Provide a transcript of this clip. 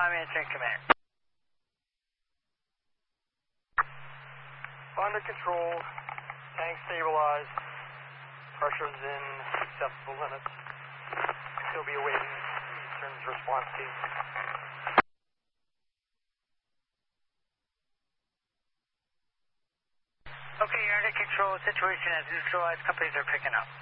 I'm answering command. Under control, tank stabilized, pressure's in acceptable limits. Still be awaiting Eastern's response team. Okay, you're under control. Situation has neutralized. Companies are picking up.